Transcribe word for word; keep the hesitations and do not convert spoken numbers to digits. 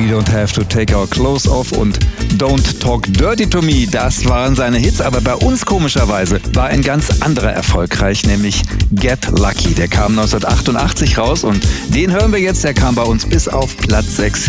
We Don't Have to Take Our Clothes Off und Don't Talk Dirty to Me, das waren seine Hits, aber bei uns komischerweise war ein ganz anderer erfolgreich, nämlich Get Lucky. Der kam neunzehnhundertachtundachtzig raus und den hören wir jetzt, der kam bei uns bis auf Platz sechs.